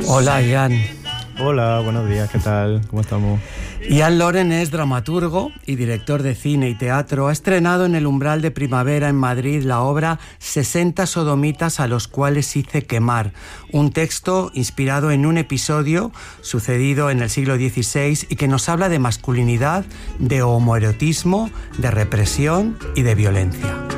Hola, Ian. Hola, buenos días, ¿qué tal? ¿Cómo estamos? Ian Loren es dramaturgo y director de cine y teatro. Ha estrenado en el Umbral de Primavera en Madrid la obra 60 sodomitas a los cuales hice quemar, un texto inspirado en un episodio sucedido en el siglo XVI y que nos habla de masculinidad, de homoerotismo, de represión y de violencia.